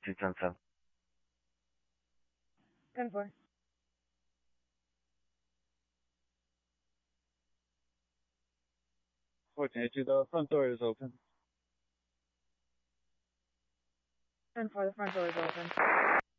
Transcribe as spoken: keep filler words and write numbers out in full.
two ten seven. ten four. fourteen eighty, the front door is open. ten four, the front door is open.